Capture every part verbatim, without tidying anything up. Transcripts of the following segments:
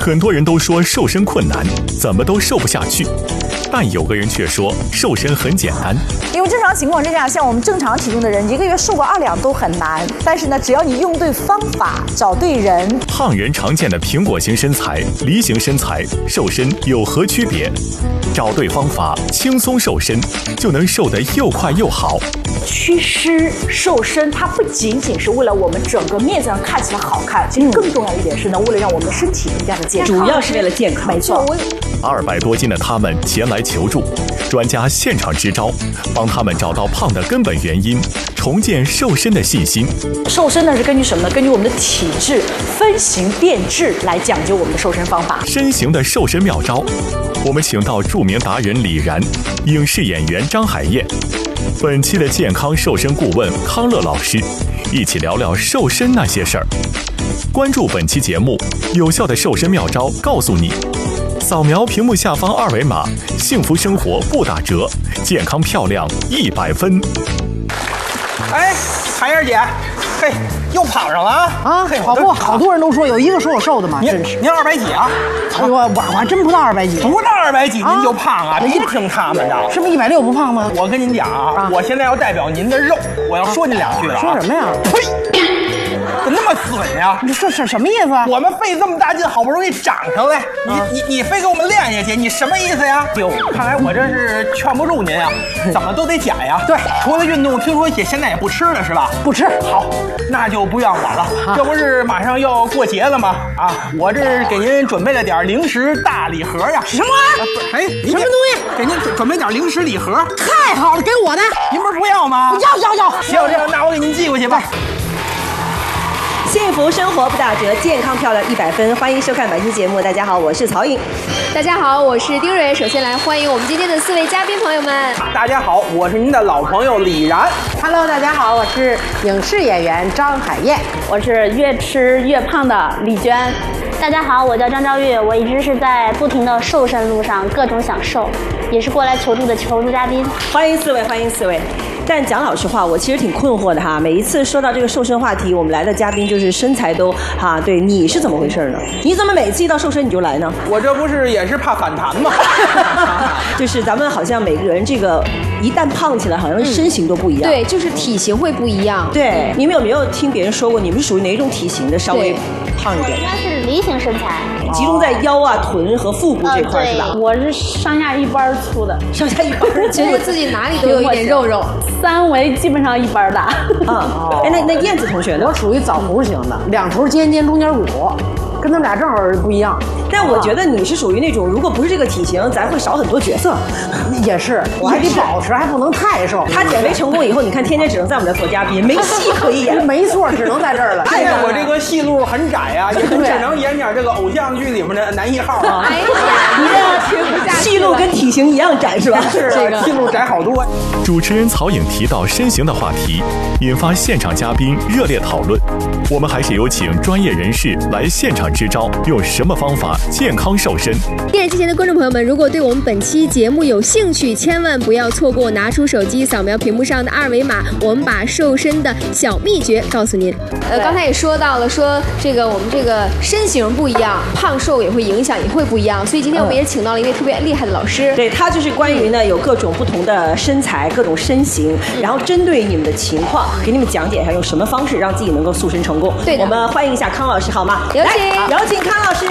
很多人都说瘦身困难，怎么都瘦不下去。但有个人却说瘦身很简单。 因为正常情况之下，像我们正常体重的人，一个月瘦个二两都很难。但是呢，只要你用对方法，找对人。 胖人常见的苹果型身材、梨形身材，瘦身有何区别？找对方法，轻松瘦身，就能瘦得又快又好。 祛湿瘦身，它不仅仅是为了我们整个面子上看起来好看，其实更重要一点是呢，为了让我们的身体更加的健康。 主要是为了健康。 没错。 二百多斤的他们前来求助，专家现场支招，帮他们找到胖的根本原因，重建瘦身的信心。 瘦身呢是根据什么呢？根据我们的体质分型变质来讲究我们的瘦身方法。 身形的瘦身妙招，我们请到著名达人李然、影视演员张海燕。本期的健康瘦身顾问康乐老师，一起聊聊瘦身那些事儿。关注本期节目，有效的瘦身妙招告诉你。扫描屏幕下方二维码，幸福生活不打折，健康漂亮一百分。 哎，海燕姐，嘿，又跑上了啊！ 啊，跑步好多人都说有一个说我瘦的嘛，真是。 您二百几啊？ 哎呦，我我还真不到二百几， 不到二百几您就胖啊？别听他们的， 是不是一百六不胖吗？ 我跟您讲啊，我现在要代表您的肉，我要说您两句了。 说什么呀？ 呸！怎么那么损呀？ 你说是什么意思啊？ 我们费这么大劲，好不容易长上来，你你你非给我们练下去，你什么意思呀？哟，看来我这是劝不住您啊，怎么都得减呀。 对， 除了运动，听说也现在也不吃了是吧？ 不吃。 好，那就不怨我了。这不是马上要过节了吗？啊，我这是给您准备了点零食大礼盒呀。 什么？ 哎， 什么东西？ 给您准备点零食礼盒。 太好了，给我的。 您不是不要吗？ 要要要。 行，这样那我给您寄过去吧。 幸福生活不打折，健康漂亮一百分。欢迎收看本期节目。大家好，我是曹颖。 大家好，我是丁蕊。首先来欢迎我们今天的四位嘉宾朋友们。 大家好，我是您的老朋友李然。 Hello， 大家好，我是影视演员张海燕。 我是越吃越胖的李娟。 大家好，我叫张昭玉，我一直是在不停的瘦身路上，各种想瘦，也是过来求助的求助嘉宾。 欢迎四位，欢迎四位。但讲老实话，我其实挺困惑的哈。每一次说到这个瘦身话题，我们来的嘉宾就是身材都哈，对，你是怎么回事呢？你怎么每次一到瘦身你就来呢？ 我这不是也是怕反弹吗？ 就是咱们好像每个人这个一旦胖起来，好像身形都不一样。 嗯、对，就是体型会不一样。 对，你们有没有听别人说过，你们是属于哪一种体型的？稍微胖一点。 我应该是梨形身材， 集中在腰啊、臀和腹部这块、呃、是吧？ 我是上下一般粗的， 上下一般， 觉得自己哪里都有一点肉肉。 三围基本上一般大。 啊，哎，那那燕子同学呢？ 我属于枣核型的，两头尖尖，中间鼓，跟他们俩正好不一样。 但我觉得你是属于那种，如果不是这个体型，咱会少很多角色。 也是，我还得保持，还不能太瘦。 他减肥成功以后，你看天天只能在我们这做嘉宾，没戏可以演。 没错，只能在这儿了。 哎呀，我这个戏路很窄呀、啊，也只能演点这个偶像剧里面的男一号啊。 哎呀，你这听不下去。 戏路跟体型一样窄是吧？ 是这个戏路窄好多。 主持人曹颖提到身形的话题，引发现场嘉宾热烈讨论。我们还是有请专业人士来现场支招，用什么方法健康瘦身？ 电视机前的观众朋友们，如果对我们本期节目有兴趣，千万不要错过，拿出手机扫描屏幕上的二维码，我们把瘦身的小秘诀告诉您。呃，刚才也说到了，说这个我们这个身形不一样，胖瘦也会影响，也会不一样，所以今天我们也请到了一位特别厉害的老师。 对，他就是关于呢有各种不同的身材、各种身形，然后针对你们的情况，给你们讲解一下用什么方式让自己能够塑身成功。 对的， 我们欢迎一下康老师好吗？ 有请， 有请康老师。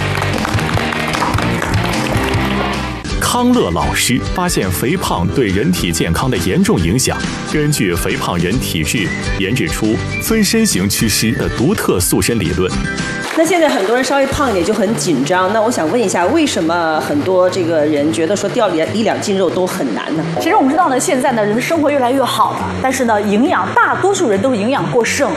康乐老师发现肥胖对人体健康的严重影响，根据肥胖人体质研制出分身型祛湿的独特塑身理论。 那现在很多人稍微胖一点就很紧张，那我想问一下，为什么很多这个人觉得说掉一两斤肉都很难呢？ 其实我们知道呢，现在呢人的生活越来越好了，但是呢营养大多数人都是营养过剩，